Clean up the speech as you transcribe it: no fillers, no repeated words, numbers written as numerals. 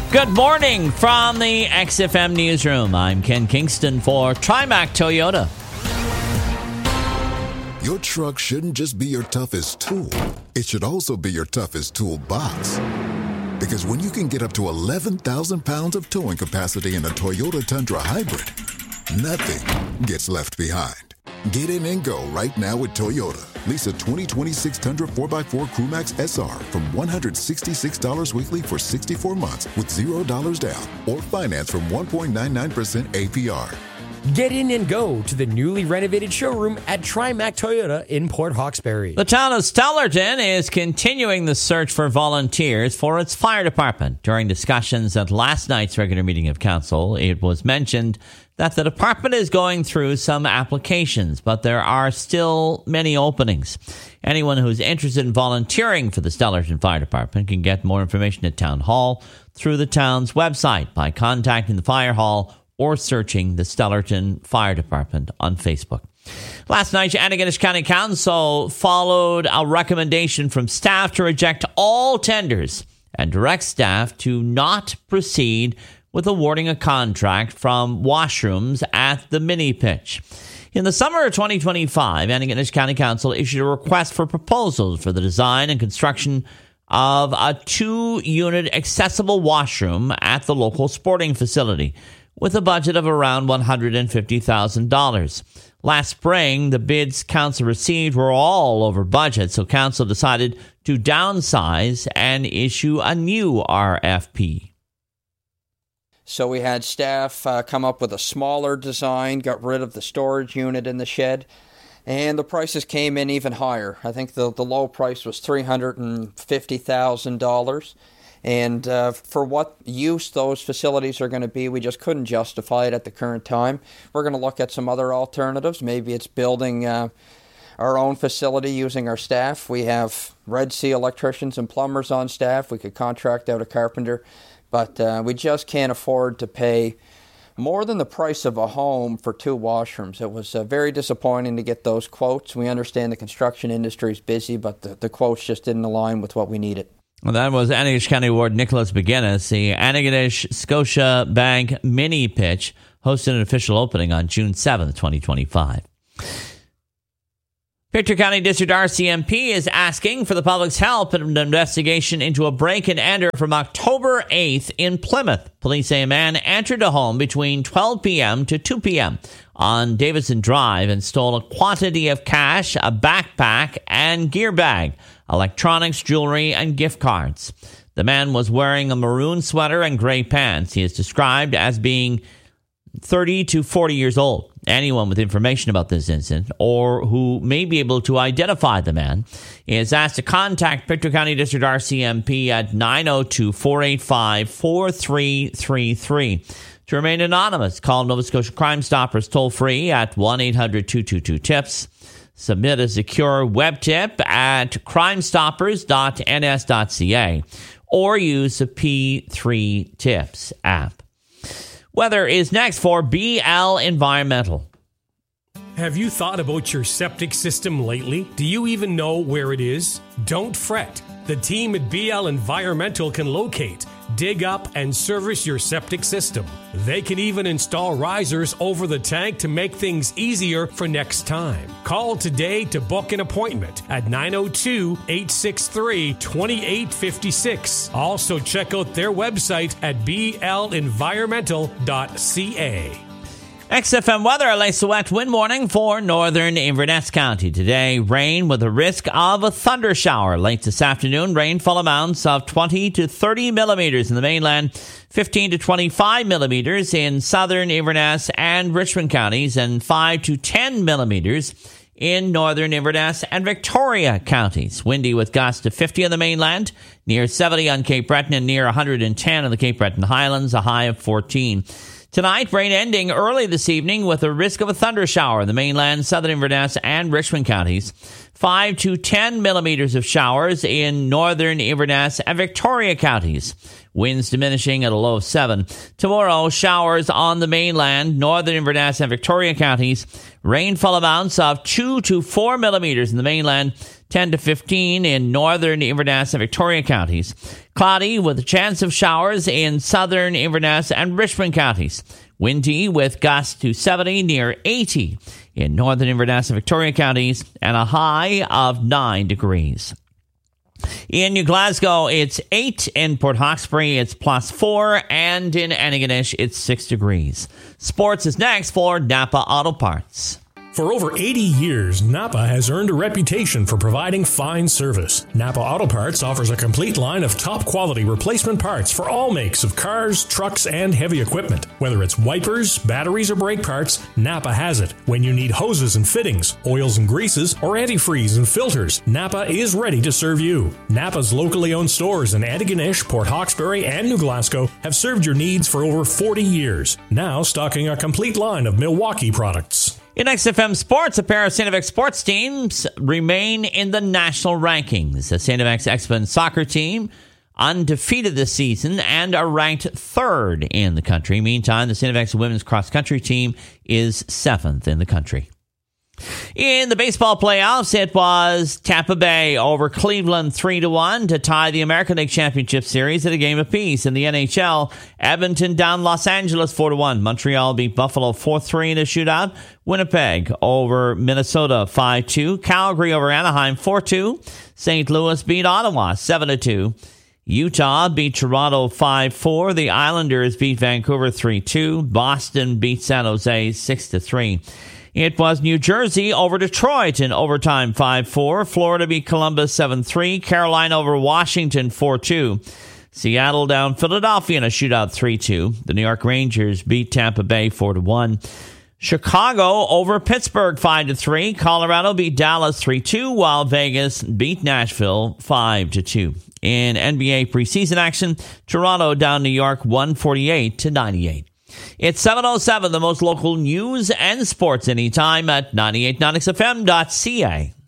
Good morning from the XFM Newsroom. I'm Ken Kingston for TriMac Toyota. Your truck shouldn't just be your toughest tool. It should also be your toughest toolbox. Because when you can get up to 11,000 pounds of towing capacity in a Toyota Tundra Hybrid, nothing gets left behind. Get in and go right now with Toyota. Lease a 2026 Tundra 4x4 CrewMax SR from $166 weekly for 64 months with $0 down or finance from 1.99% APR. Get in and go to the newly renovated showroom at TriMac Toyota in Port Hawkesbury. The town of Stellarton is continuing the search for volunteers for its fire department. During discussions at last night's regular meeting of council, it was mentioned that the department is going through some applications, but there are still many openings. Anyone who's interested in volunteering for the Stellarton Fire Department can get more information at Town Hall through the town's website by contacting the fire hall or searching the Stellarton Fire Department on Facebook. Last night, Antigonish County Council followed a recommendation from staff to reject all tenders and direct staff to not proceed with awarding a contract from washrooms at the mini pitch. In the summer of 2025, Antigonish County Council issued a request for proposals for the design and construction of a 2-unit accessible washroom at the local sporting facility with a budget of around $150,000. Last spring, the bids council received were all over budget, so council decided to downsize and issue a new RFP. So we had staff come up with a smaller design, got rid of the storage unit in the shed, and the prices came in even higher. I think the low price was $350,000. And for what use those facilities are going to be, we just couldn't justify it at the current time. We're going to look at some other alternatives. Maybe it's building our own facility using our staff. We have Red Sea electricians and plumbers on staff. We could contract out a carpenter. But we just can't afford to pay more than the price of a home for 2 washrooms. It was very disappointing to get those quotes. We understand the construction industry is busy, but the quotes just didn't align with what we needed. Well, that was Antigonish County Ward Nicholas McGuinness. The Antigonish Scotia Bank mini pitch hosted an official opening on June 7th, 2025. Pictou County District RCMP is asking for the public's help in an investigation into a break-and-enter from October 8th in Plymouth. Police say a man entered a home between 12 p.m. to 2 p.m. on Davidson Drive and stole a quantity of cash, a backpack, and gear bag, electronics, jewelry, and gift cards. The man was wearing a maroon sweater and gray pants. He is described as being 30 to 40 years old. Anyone with information about this incident or who may be able to identify the man is asked to contact Pictou County District RCMP at 902-485-4333. To remain anonymous, call Nova Scotia Crime Stoppers toll-free at 1-800-222-TIPS. Submit a secure web tip at crimestoppers.ns.ca or use the P3 Tips app. Weather is next for BL Environmental. Have you thought about your septic system lately? Do you even know where it is? Don't fret. The team at BL Environmental can locate, dig up, and service your septic system. They can even install risers over the tank to make things easier for next time. Call today to book an appointment at 902-863-2856. Also check out their website at blenvironmental.ca. XFM weather, a late wet wind warning for northern Inverness County. Today, rain with a risk of a thunder shower. Late this afternoon, rainfall amounts of 20 to 30 millimeters in the mainland, 15 to 25 millimeters in southern Inverness and Richmond counties, and 5 to 10 millimeters in northern Inverness and Victoria counties. Windy with gusts to 50 on the mainland, near 70 on Cape Breton, and near 110 on the Cape Breton Highlands, a high of 14. Tonight, rain ending early this evening with a risk of a thunder shower in the mainland, southern Inverness, and Richmond counties. 5 to 10 millimeters of showers in northern Inverness and Victoria counties. Winds diminishing at a low of 7. Tomorrow, showers on the mainland, northern Inverness and Victoria counties. Rainfall amounts of 2 to 4 millimeters in the mainland, 10 to 15 in northern Inverness and Victoria counties. Cloudy with a chance of showers in southern Inverness and Richmond counties. Windy with gusts to 70 near 80 in northern Inverness and Victoria counties, and a high of 9 degrees. In New Glasgow, it's 8. In Port Hawkesbury, it's +4. And in Antigonish, it's 6 degrees. Sports is next for Napa Auto Parts. For over 80 years, Napa has earned a reputation for providing fine service. Napa Auto Parts offers a complete line of top-quality replacement parts for all makes of cars, trucks, and heavy equipment. Whether it's wipers, batteries, or brake parts, Napa has it. When you need hoses and fittings, oils and greases, or antifreeze and filters, Napa is ready to serve you. Napa's locally owned stores in Antigonish, Port Hawkesbury, and New Glasgow have served your needs for over 40 years, now stocking a complete line of Milwaukee products. In XFM Sports, a pair of St. FX sports teams remain in the national rankings. The St. FX X-Men soccer team, undefeated this season and are ranked 3rd in the country. Meantime, the St. FX women's cross-country team is 7th in the country. In the baseball playoffs, it was Tampa Bay over Cleveland 3-1 to tie the American League Championship Series at a game apiece. In the NHL, Edmonton down Los Angeles 4-1. Montreal beat Buffalo 4-3 in a shootout. Winnipeg over Minnesota 5-2. Calgary over Anaheim 4-2. St. Louis beat Ottawa 7-2. Utah beat Toronto 5-4. The Islanders beat Vancouver 3-2. Boston beat San Jose 6-3. It was New Jersey over Detroit in overtime 5-4. Florida beat Columbus 7-3. Carolina over Washington 4-2. Seattle down Philadelphia in a shootout 3-2. The New York Rangers beat Tampa Bay 4-1. Chicago over Pittsburgh 5-3. Colorado beat Dallas 3-2, while Vegas beat Nashville 5-2. In NBA preseason action, Toronto down New York 148-98. It's 7:07, the most local news and sports anytime at 98.9xfm.ca.